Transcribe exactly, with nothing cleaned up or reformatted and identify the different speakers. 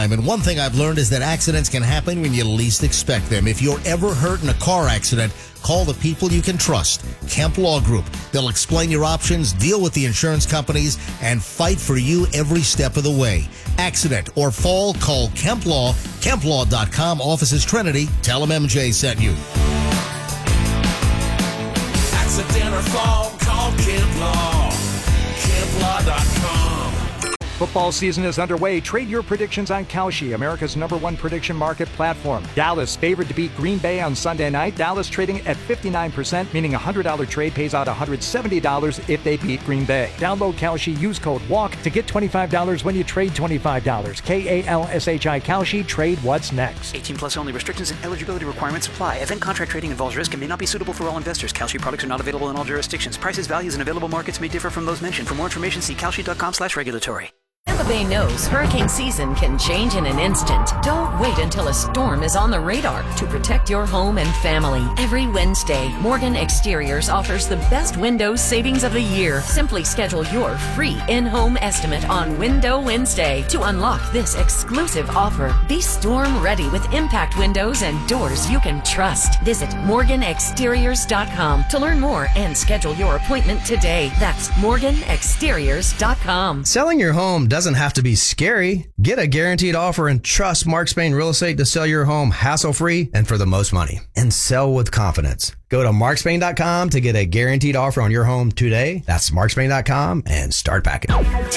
Speaker 1: time, and one thing I've learned is that accidents can happen when you least expect them. If you're ever hurt in a car accident, call the people you can trust. Kemp Law Group. They'll explain your options, deal with the insurance companies, and fight for you every step of the way. Accident or fall, call Kemp Law. Kemp Law dot com. Office is Trinity. Tell them M J sent you.
Speaker 2: Accident or fall, call Kemp Law. Kemp Law dot com.
Speaker 3: Football season is underway. Trade your predictions on Kalshi, America's number one prediction market platform. Dallas favored to beat Green Bay on Sunday night. Dallas trading at fifty-nine percent, meaning a one hundred dollars trade pays out one hundred seventy dollars if they beat Green Bay. Download Kalshi, use code WALK to get twenty-five dollars when you trade twenty-five dollars. K A L S H I Kalshi, trade what's next.
Speaker 4: eighteen plus only. Restrictions and eligibility requirements apply. Event contract trading involves risk and may not be suitable for all investors. Kalshi products are not available in all jurisdictions. Prices, values, and available markets may differ from those mentioned. For more information, see Kalshi dot com slash regulatory.
Speaker 5: Tampa Bay knows hurricane season can change in an instant. Don't wait until a storm is on the radar to protect your home and family. Every Wednesday, Morgan Exteriors offers the best window savings of the year. Simply schedule your free in-home estimate on Window Wednesday to unlock this exclusive offer. Be storm ready with impact windows and doors you can trust. Visit Morgan Exteriors dot com to learn more and schedule your appointment today. That's Morgan Exteriors dot com.
Speaker 6: Selling your home doesn't have to be scary. Get a guaranteed offer and trust Mark Spain Real Estate to sell your home hassle-free and for the most money. And sell with confidence. Go to Mark Spain dot com to get a guaranteed offer on your home today. That's Mark Spain dot com and start packing.